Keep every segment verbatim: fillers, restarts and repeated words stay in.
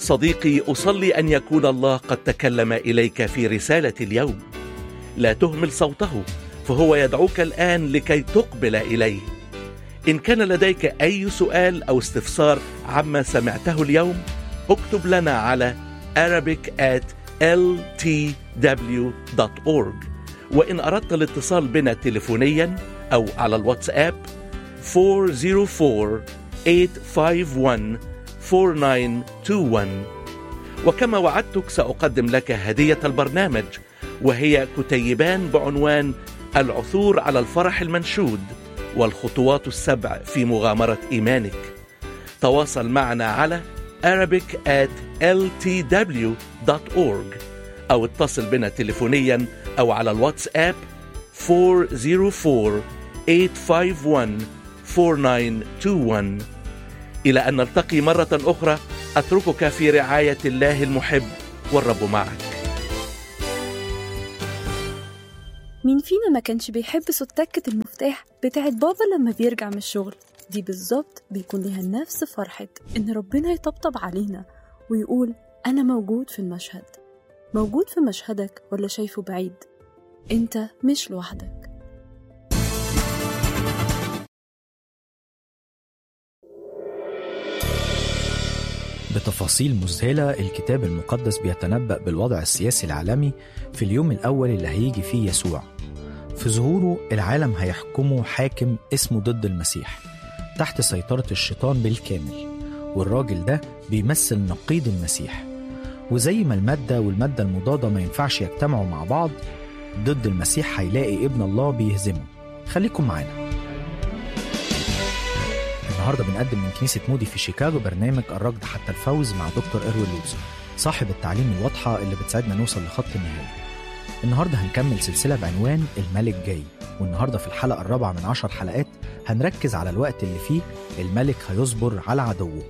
صديقي، أصلي أن يكون الله قد تكلم إليك في رسالة اليوم. لا تهمل صوته، فهو يدعوك الآن لكي تقبل إليه. إن كان لديك أي سؤال أو استفسار عما سمعته اليوم، اكتب لنا على arabic at l t w dot org. وإن أردت الاتصال بنا تليفونيا أو على الواتساب four zero four eight five one four nine two one. وكما وعدتك سأقدم لك هدية البرنامج، وهي كتيبان بعنوان العثور على الفرح المنشود والخطوات السبع في مغامرة إيمانك. تواصل معنا على arabic at l t w dot org أو اتصل بنا تليفونيا أو على الواتساب four zero four eight five one four nine two one. إلى أن نلتقي مرة أخرى، أتركك في رعاية الله المحب، والرب معك. مين فينا ما كانش بيحب صوت تكة المفتاح بتاعت بابا لما بيرجع من الشغل؟ دي بالظبط بيكون لها نفس فرحة إن ربنا يطبطب علينا ويقول أنا موجود في المشهد. موجود في مشهدك ولا شايفه بعيد؟ أنت مش لوحدك. بتفاصيل مذهلة الكتاب المقدس بيتنبأ بالوضع السياسي العالمي في اليوم الأول اللي هيجي فيه يسوع. في ظهوره العالم هيحكمه حاكم اسمه ضد المسيح تحت سيطرة الشيطان بالكامل، والراجل ده بيمثل نقيض المسيح. وزي ما المادة والمادة المضادة ما ينفعش يجتمعوا مع بعض، ضد المسيح هيلاقي ابن الله بيهزمه. خليكم معانا. النهاردة بنقدم من كنيسة مودي في شيكاغو برنامج الركض حتى الفوز مع دكتور إروين لوتسر، صاحب التعليم الواضحة اللي بتساعدنا نوصل لخط النهاية. النهاردة هنكمل سلسلة بعنوان الملك جاي، والنهاردة في الحلقة الرابعة من عشر حلقات هنركز على الوقت اللي فيه الملك هيصبر على عدوه.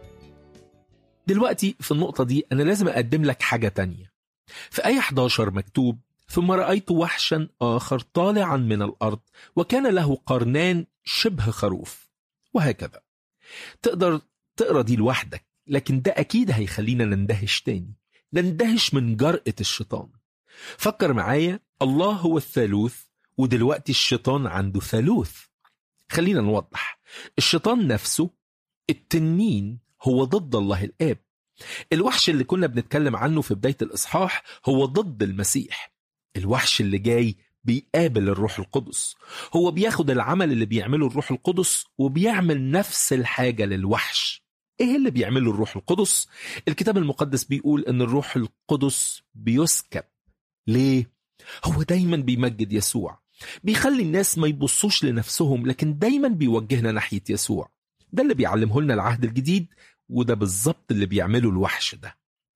دلوقتي في النقطة دي أنا لازم أقدم لك حاجة تانية. في آية إحدى عشر مكتوب: ثم رأيت وحشا آخر طالعا من الأرض وكان له قرنان شبه خروف. وهكذا. تقدر تقرأ دي لوحدك، لكن ده أكيد هيخلينا نندهش تاني، نندهش من جرأة الشيطان. فكر معايا، الله هو الثالوث، ودلوقتي الشيطان عنده ثالوث. خلينا نوضح، الشيطان نفسه التنين هو ضد الله الآب. الوحش اللي كنا بنتكلم عنه في بداية الإصحاح هو ضد المسيح. الوحش اللي جاي بيقابل الروح القدس، هو بياخد العمل اللي بيعمله الروح القدس وبيعمل نفس الحاجة للوحش. ايه اللي بيعمله الروح القدس؟ الكتاب المقدس بيقول ان الروح القدس بيسكب. ليه؟ هو دايما بيمجد يسوع، بيخلي الناس ما يبصوش لنفسهم، لكن دايما بيوجهنا ناحية يسوع. ده اللي بيعلمه لنا العهد الجديد، وده بالظبط اللي بيعمله الوحش ده.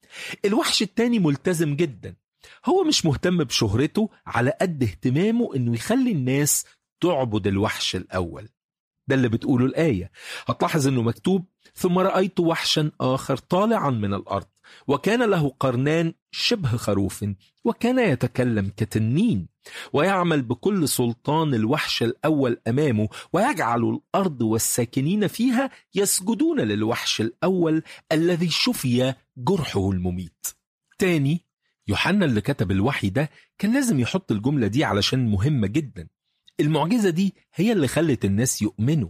الوحش التاني ملتزم جدا، هو مش مهتم بشهرته على قد اهتمامه انه يخلي الناس تعبد الوحش الاول. ده اللي بتقوله الآية. هتلاحظ انه مكتوب: ثم رأيت وحشا آخر طالعا من الأرض وكان له قرنان شبه خروف وكان يتكلم كتنين ويعمل بكل سلطان الوحش الأول أمامه ويجعل الأرض والساكنين فيها يسجدون للوحش الأول الذي شفي جرحه المميت. تاني، يوحنا اللي كتب الوحي ده كان لازم يحط الجملة دي علشان مهمة جدا. المعجزة دي هي اللي خلت الناس يؤمنوا.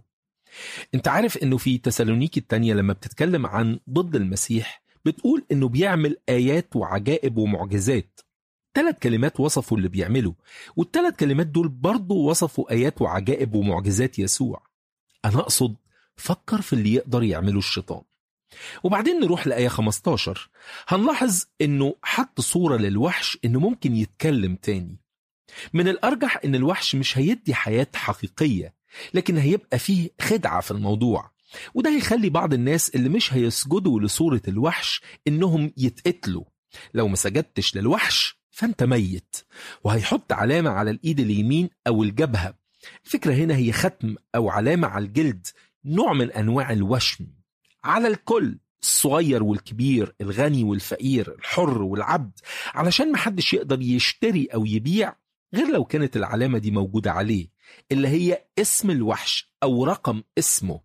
انت عارف انه في تسالونيكي التانية لما بتتكلم عن ضد المسيح بتقول انه بيعمل آيات وعجائب ومعجزات. ثلاث كلمات وصفوا اللي بيعمله، والثلاث كلمات دول برضو وصفوا آيات وعجائب ومعجزات يسوع. أنا أقصد فكر في اللي يقدر يعمله الشيطان. وبعدين نروح لآية خمستاشر، هنلاحظ انه حط صورة للوحش انه ممكن يتكلم تاني. من الأرجح ان الوحش مش هيدي حياة حقيقية، لكن هيبقى فيه خدعة في الموضوع، وده هيخلي بعض الناس اللي مش هيسجدوا لصورة الوحش انهم يتقتلوا. لو ما سجدتش للوحش فانت ميت، وهيحط علامة على الإيد اليمين أو الجبهة. الفكرة هنا هي ختم أو علامة على الجلد، نوع من أنواع الوشم على الكل، الصغير والكبير، الغني والفقير، الحر والعبد، علشان محدش يقدر يشتري أو يبيع غير لو كانت العلامة دي موجودة عليه، اللي هي اسم الوحش أو رقم اسمه.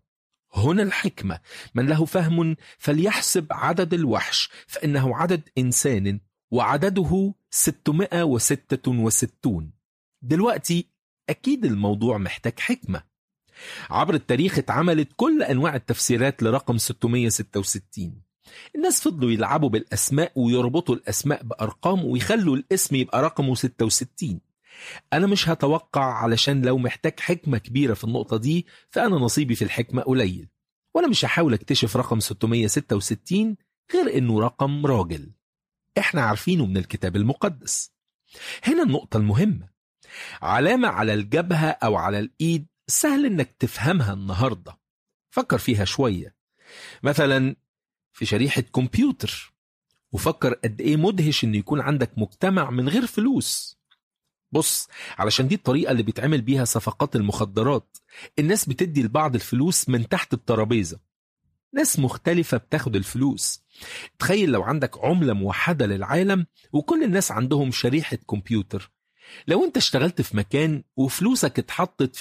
هنا الحكمة. من له فهم فليحسب عدد الوحش، فإنه عدد إنسان وعدده ستمائة وستة وستون. دلوقتي أكيد الموضوع محتاج حكمة. عبر التاريخ اتعملت كل أنواع التفسيرات لرقم ستمائة وستة وستين. الناس فضلوا يلعبوا بالأسماء ويربطوا الأسماء بأرقام ويخلوا الاسم يبقى رقمه ستة وستين. أنا مش هتوقع، علشان لو محتاج حكمة كبيرة في النقطة دي فأنا نصيبي في الحكمة قليل، وأنا مش هحاول اكتشف رقم ستمائة وستة وستين غير إنه رقم راجل إحنا عارفينه من الكتاب المقدس. هنا النقطة المهمة، علامة على الجبهة أو على الإيد سهل إنك تفهمها النهاردة. فكر فيها شوية، مثلا في شريحة كمبيوتر، وفكر قد إيه مدهش إن يكون عندك مجتمع من غير فلوس. بص، علشان دي الطريقة اللي بيتعمل بيها صفقات المخدرات. الناس بتدي لبعض الفلوس من تحت الترابيزة، ناس مختلفة بتاخد الفلوس. تخيل لو عندك عملة موحدة للعالم وكل الناس عندهم شريحة كمبيوتر. لو انت اشتغلت في مكان وفلوسك اتحطت في